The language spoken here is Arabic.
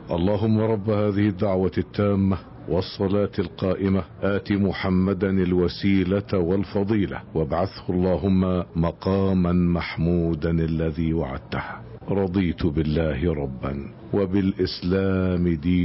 اللهم رب هذه الدعوة التامة والصلاة القائمة آت محمدا الوسيلة والفضيلة وابعثه اللهم مقاما محمودا الذي وعدته. رضيت بالله ربا وبالإسلام دينا